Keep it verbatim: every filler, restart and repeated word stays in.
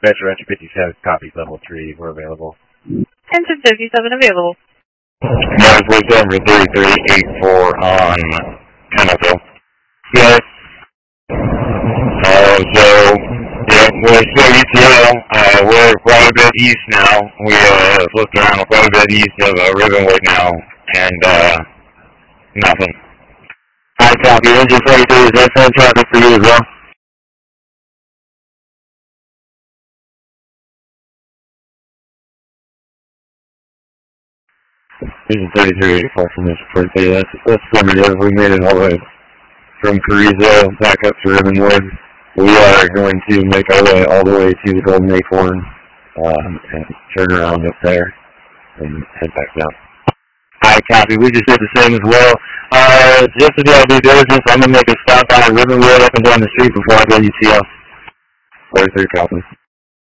Metro Entry fifty-seven, copy, level three, we're available. Engine fifty-seven available. Northwest Denver thirty-three eighty-four on Kennesaw. Yes. Uh, so, yeah, we're still U T L. Uh, we're quite a bit east now. We uh, flipped around quite a bit east of uh, Ribbonwood now, and uh, nothing. I copy. Engine forty-three, is that same traffic for you as well? Engine thirty-three eighty-four from this forty-three. That's, that's primitive. We made it all the way from Carrizo back up to Ribbonwood. We are going to make our way all the way to the Golden Acorn um, and turn around up there and head back down. I copy. We just did the same as well. Uh, just to do our due diligence, I'm going to make a stop on Ribbonwood up and down the street before I go U T L. forty-three copies.